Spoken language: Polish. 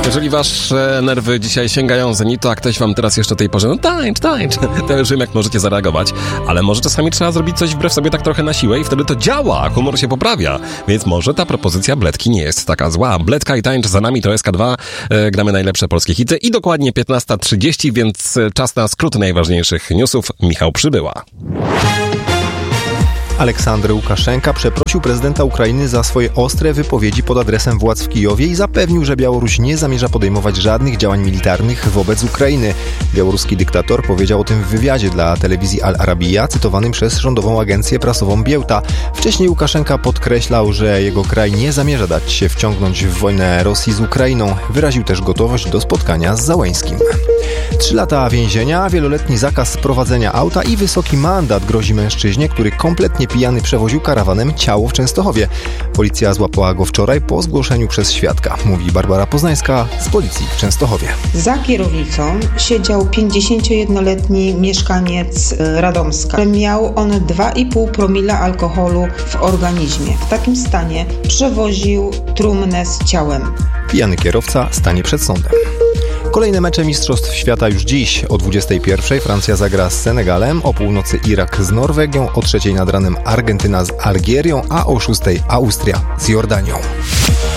Jeżeli wasze nerwy dzisiaj sięgają zenitu, a ktoś wam teraz jeszcze tej porze, no tańcz, to już wiem, jak możecie zareagować. Ale może czasami trzeba zrobić coś wbrew sobie tak trochę na siłę i wtedy to działa, humor się poprawia. Więc może ta propozycja Bledki nie jest taka zła. Bledka i tańcz za nami, to SK2. Gramy najlepsze polskie hity i dokładnie 15:30, więc czas na skrót najważniejszych newsów. Michał Przybyła. Aleksander Łukaszenka przeprosił prezydenta Ukrainy za swoje ostre wypowiedzi pod adresem władz w Kijowie i zapewnił, że Białoruś nie zamierza podejmować żadnych działań militarnych wobec Ukrainy. Białoruski dyktator powiedział o tym w wywiadzie dla telewizji Al Arabiya, cytowanym przez rządową agencję prasową Białta. Wcześniej Łukaszenka podkreślał, że jego kraj nie zamierza dać się wciągnąć w wojnę Rosji z Ukrainą. Wyraził też gotowość do spotkania z Załęskim. 3 lata więzienia, wieloletni zakaz prowadzenia auta i wysoki mandat grozi mężczyźnie, który kompletnie pijany przewoził karawanem ciało w Częstochowie. Policja złapała go wczoraj po zgłoszeniu przez świadka, mówi Barbara Poznańska z policji w Częstochowie. Za kierownicą siedział 51-letni mieszkaniec Radomska. Miał on 2,5 promila alkoholu w organizmie. W takim stanie przewoził trumnę z ciałem. Pijany kierowca stanie przed sądem. Kolejne mecze Mistrzostw Świata już dziś. O 21:00 Francja zagra z Senegalem, o północy Irak z Norwegią, o 3:00 nad ranem Argentyna z Algierią, a o 6:00 Austria z Jordanią.